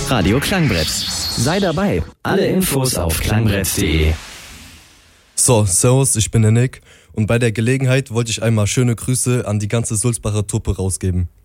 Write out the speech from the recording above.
Hitradio Klangbrett. Sei dabei. Alle Infos auf klangbrett.de. So, servus, ich bin der Nick und bei der Gelegenheit wollte ich einmal schöne Grüße an die ganze Sulzbacher Truppe rausgeben.